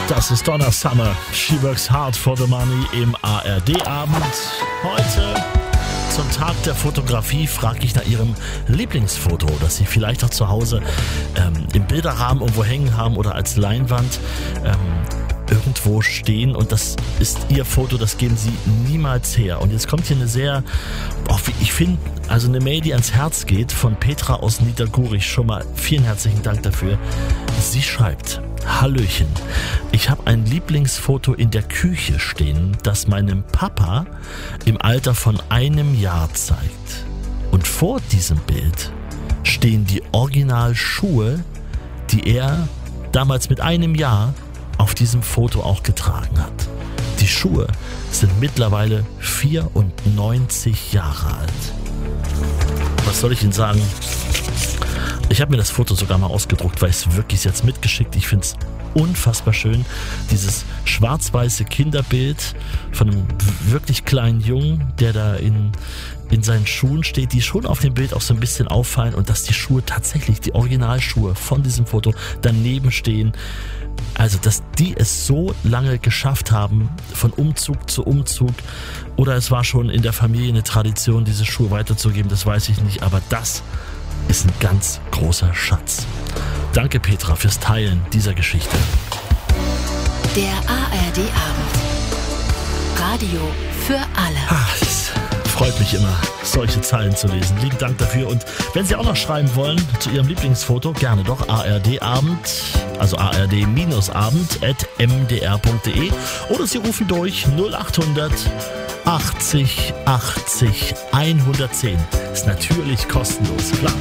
Das ist Donna Summer. She works hard for the money im ARD-Abend. Heute zum Tag der Fotografie frage ich nach Ihrem Lieblingsfoto, das Sie vielleicht auch zu Hause im Bilderrahmen irgendwo hängen haben oder als Leinwand irgendwo stehen, und das ist Ihr Foto, das geben Sie niemals her. Und jetzt kommt hier eine sehr, ich finde, also eine Mail, die ans Herz geht, von Petra aus Niedergurich. Schon mal vielen herzlichen Dank dafür. Sie schreibt: Hallöchen, ich habe ein Lieblingsfoto in der Küche stehen, das meinem Papa im Alter von 1 Jahr zeigt. Und vor diesem Bild stehen die Originalschuhe, die er damals mit 1 Jahr auf diesem Foto auch getragen hat. Die Schuhe sind mittlerweile 94 Jahre alt. Was soll ich Ihnen sagen? Ich habe mir das Foto sogar mal ausgedruckt, weil ich es wirklich jetzt mitgeschickt. Ich finde es unfassbar schön. Dieses schwarz-weiße Kinderbild von einem wirklich kleinen Jungen, der da in seinen Schuhen steht, die schon auf dem Bild auch so ein bisschen auffallen, und dass die Schuhe tatsächlich, die Originalschuhe von diesem Foto daneben stehen. Also, dass die es so lange geschafft haben, von Umzug zu Umzug, oder es war schon in der Familie eine Tradition, diese Schuhe weiterzugeben, das weiß ich nicht, aber das ist ein ganz großer Schatz. Danke, Petra, fürs Teilen dieser Geschichte. Der ARD-Abend. Radio für alle. Es freut mich immer, solche Zeilen zu lesen. Lieben Dank dafür. Und wenn Sie auch noch schreiben wollen zu Ihrem Lieblingsfoto, gerne doch ARD-Abend, also ard-abend@mdr.de, oder Sie rufen durch 0800 80 80 110. Ist natürlich kostenlos, klar.